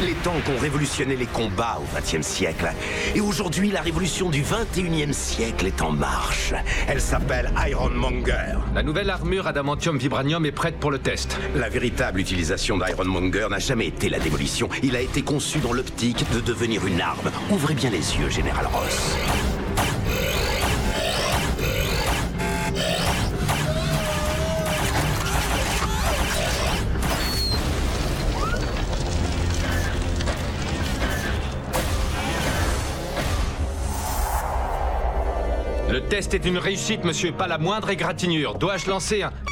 Les tanks ont révolutionné les combats au XXe siècle. Et aujourd'hui, la révolution du XXIe siècle est en marche. Elle s'appelle Ironmonger. La nouvelle armure adamantium vibranium est prête pour le test. La véritable utilisation d'Ironmonger n'a jamais été la démolition. Il a été conçu dans l'optique de devenir une arme. Ouvrez bien les yeux, Général Ross. Le test est une réussite, monsieur, pas la moindre égratignure. Dois-je lancer un...